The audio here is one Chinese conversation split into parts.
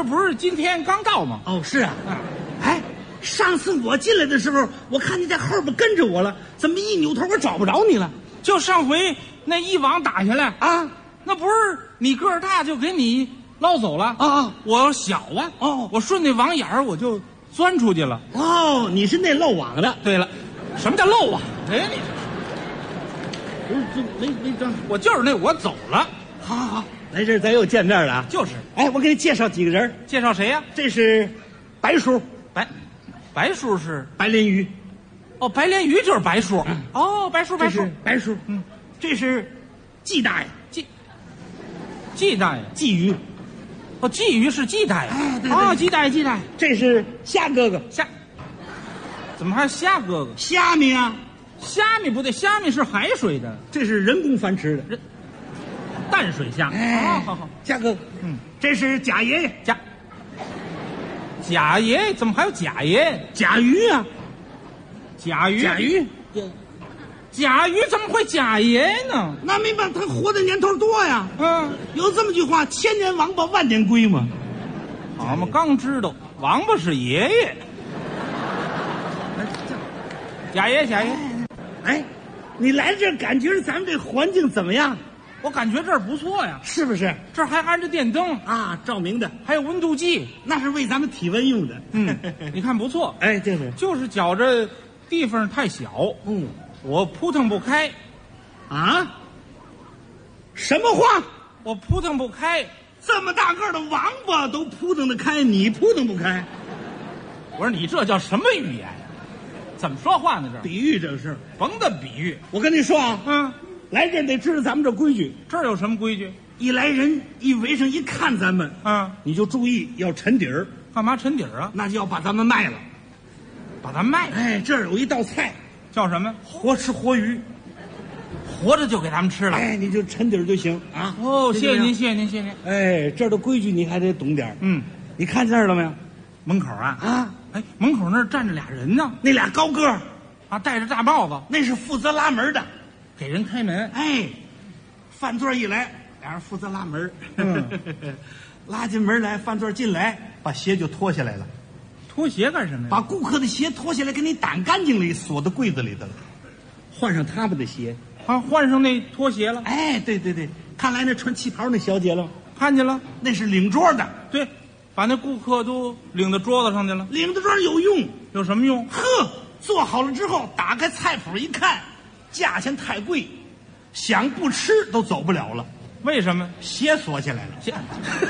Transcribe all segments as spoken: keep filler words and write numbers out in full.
不是今天刚到吗？ 哦，是啊。 啊， 哎，上次我进来的时候，我看你在后边跟着我了，怎么一扭头我找不着你了？ 就上回那一网打下来啊， 那不是你个儿大就给你捞走了啊啊！ 我小啊， 哦， 我顺那网眼儿我就钻出去了。 哦，你是那漏网的。 对了，什么叫漏网？哎，你不是这没没装。 我就是那我走了。 好好好，来这儿咱又见面了啊。 就是， 哎，我给你介绍几个人。 介绍谁呀、 这是白叔， 白白叔是白鲢鱼。 哦，白鲢鱼就是白叔。嗯、哦，白叔白叔这是白叔。 嗯， 这是季大爷， 季季大爷， 季鱼。 哦，季鱼是季大爷。 哎，对对哦，季大爷，季大爷。 这是虾哥哥， 虾，怎么还有虾哥哥？ 虾米啊， 虾米不对，虾米是海水的， 这是人工繁殖的人淡水虾。 哎， 好好好， 虾哥哥， 嗯， 这是贾爷爷， 贾贾爷怎么还有贾爷？ 贾鱼啊， 贾鱼， 贾鱼， 贾鱼怎么会贾爷呢？ 那没办法，他活的年头多呀。 嗯， 有这么句话，千年王八万年龟嘛。 好嘛，刚知道王八是爷爷。贾爷，贾爷， 哎，你来这儿感觉咱们这环境怎么样？ 我感觉这儿不错呀， 是不是这儿还安着电灯， 啊？照明的， 还有温度计， 那是为咱们体温用的。 嗯，你看不错。 哎，这是， 就是觉着地方太小， 嗯， 我扑腾不开， 啊，什么话？ 我扑腾不开。 这么大个儿的王八都扑腾得开，你扑腾不开？ 我说你这叫什么语言呀？怎么说话呢？这比喻这个事儿， 甭的比喻。 我跟你说啊， 嗯， 来这儿得知道咱们这规矩。 这儿有什么规矩？ 一来人一围上一看咱们， 嗯， 你就注意要沉底儿， 干嘛沉底儿啊？ 那就要把咱们卖了。 把它卖了。 哎，这儿有一道菜， 叫什么？ 活吃活鱼， 活着就给他们吃了。 哎，你就沉底儿就行啊。 哦，谢谢您， 这就这样。 谢谢您，谢谢您。 哎，这儿的规矩你还得懂点儿。 嗯， 你看见那儿了没有？ 门口啊啊， 哎，门口那儿站着俩人呢， 那俩高个儿， 啊，戴着大帽子， 那是负责拉门的。 给人开门。 哎，饭桌一来，俩人负责拉门。 嗯， 拉进门来，饭桌进来，把鞋就脱下来了， 脱鞋干什么呀？ 把顾客的鞋脱下来，给你掸干净了，锁到柜子里头了，换上他们的鞋。 啊，换上那拖鞋了。 哎，对对对，看来那穿旗袍那小姐了， 看见了。 那是领桌的， 对，把那顾客都领到桌子上去了。 领的桌有用。 有什么用？ 呵，做好了之后，打开菜谱一看，价钱太贵，想不吃都走不了了， 为什么？ 鞋锁起来了。 这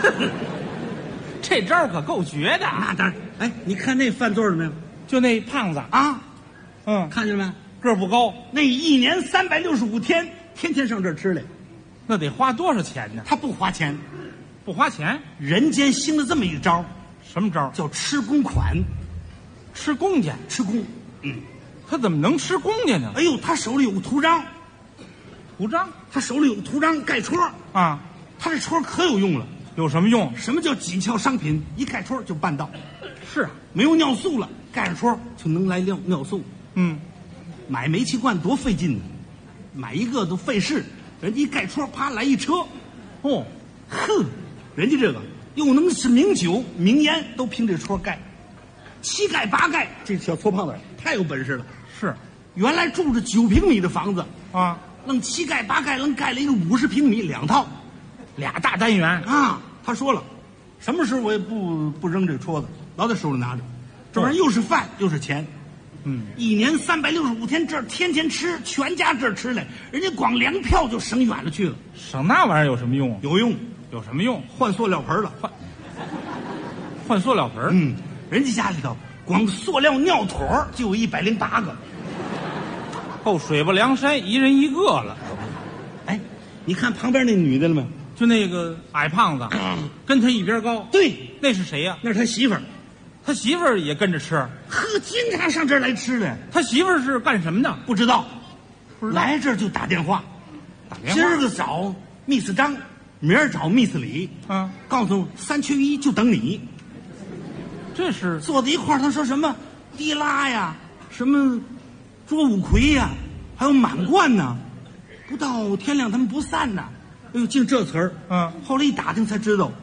这招可够绝的啊！ 那当然，哎，你看那饭桌了没有？ 就那胖子， 啊， 嗯， 看见了没？ 个儿不高， 那一年三百六十五天，天天上这儿吃来， 那得花多少钱呢？ 他不花钱。 不花钱。 人间兴了这么一招， 什么招？ 叫吃公款， 吃公家。 吃公。嗯， 他怎么能吃公家呢？ 哎呦，他手里有个图章， 图章他手里有个图章盖戳， 啊， 他这戳可有用了。 有什么用？ 什么叫紧俏商品？一盖戳就办到。 是啊， 没有尿素了，盖上戳就能来尿尿素。 嗯， 买煤气罐多费劲呢，买一个都费事，人家一盖戳，啪来一车。 哦， 哼，人家这个又能是名酒名烟，都凭这戳盖，七盖八盖。这小矬胖子太有本事了。 是原来住着九平米的房子， 啊， 愣七盖八盖，愣盖了一个五十平米两套俩大单元。 啊。他说了，什么时候我也不不扔这个戳子，老在手里拿着，这玩意儿又是饭又是钱。 嗯， 一年三百六十五天，这儿天天吃，全家这儿吃来，人家光粮票就省远了去了。 省那玩意儿有什么用啊？ 有用， 有什么用？ 换塑料盆了。 换换塑料盆儿。 嗯，人家家里头光塑料尿坨儿就有一百零八个。 够水泊梁山一人一个了。 哎，你看旁边那女的了没有？ 就那个矮胖子，跟他一边高。 对， 那是谁呀？ 那是他媳妇儿。 他媳妇儿也跟着吃。 呵，经常上这儿来吃的。 他媳妇儿是干什么的？ 不知道， 不知道来这儿就打电话， 打电话。 今儿个找 Miss 张，明儿找 Miss 李， 啊， 告诉三缺一就等你。 这是坐在一块儿，他说什么提拉呀，什么捉五魁呀，还有满贯呢，不到天亮他们不散呐。哎呦，净这词儿。 嗯， 后来一打听才知道，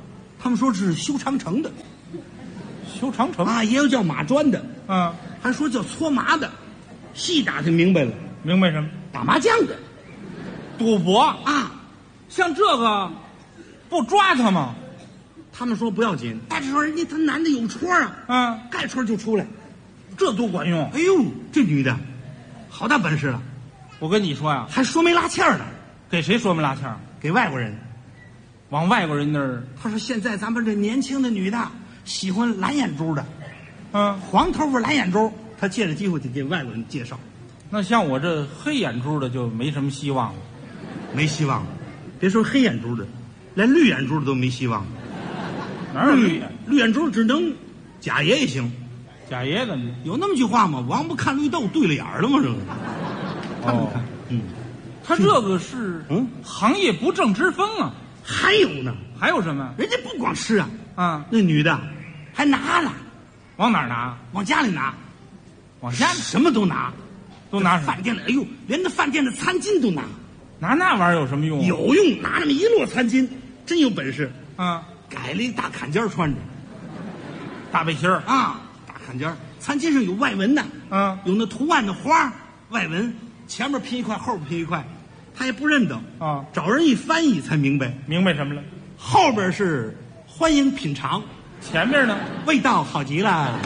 他们说这是修长城的， 修长城啊，也有叫马砖的， 啊， 还说叫搓麻的。细打听明白了， 明白什么？ 打麻将的赌博啊。 像这个不抓他吗？ 他们说不要紧，但是说人家他男的有戳啊， 啊， 盖戳就出来。 这多管用！ 哎呦，这女的好大本事了！ 我跟你说呀， 还说没拉欠儿呢， 给谁说没拉欠儿？ 给外国人。 往外国人那儿， 他说现在咱们这年轻的女的喜欢蓝眼珠的， 嗯， 黄头发蓝眼珠，他借着机会就给外国人介绍。 那像我这黑眼珠的就没什么希望了， 没希望了。别说黑眼珠的，连绿眼珠的都没希望了。 哪有绿眼？ 绿眼珠只能贾爷也行。 贾爷怎么？ 有那么句话吗？王八看绿豆对了眼儿了吗？这个，看没看？嗯， 他这个是嗯行业不正之风啊。 还有呢， 还有什么？ 人家不光吃啊， 啊， 那女的还拿了， 往哪儿拿？ 往家里拿， 往家什么都拿， 都拿什么？ 饭店的，哎呦，连那饭店的餐巾都拿。 拿那玩意儿有什么用啊？ 有用，拿那么一摞餐巾，真有本事。 啊， 改了一大坎肩穿着大背心儿啊，大坎肩，餐巾上有外纹呢， 啊， 有那图案的花外纹，前面拼一块，后边拼一块，他也不认得啊， 找人一翻译才明白， 明白什么了？ 后边是欢迎品尝， 前面呢？ 味道好极了。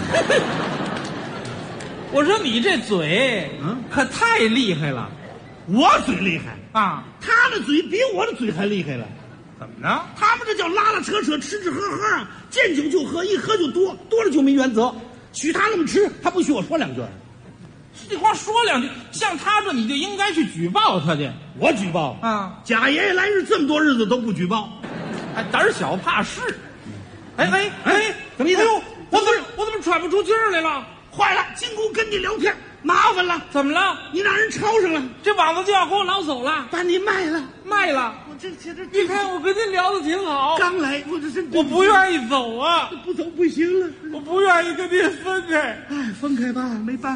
我说你这嘴， 嗯， 可太厉害了我嘴厉害， 啊！ 他的嘴比我的嘴还厉害了。 怎么呢？ 他们这叫拉拉扯扯，吃吃喝喝啊，见酒就喝，一喝就多，多了就没原则。许他那么吃，他不许我说两句。 这光说两句，像他这你就应该去举报他去。 我举报啊！ 贾爷爷来日这么多日子都不举报， 还胆小怕事。哎哎哎， 怎么意思？ 哎呦，我怎么我怎么喘不出气儿来了？ 坏了，金姑跟你聊天麻烦了， 怎么了？ 你让人抄上了， 这网子就要给我捞走了， 把你卖了。 卖了。 我这这这， 你看我跟您聊的挺好， 刚来，我这是我不愿意走啊， 不走不行了， 我不愿意跟您分开。 哎，分开吧，没办法。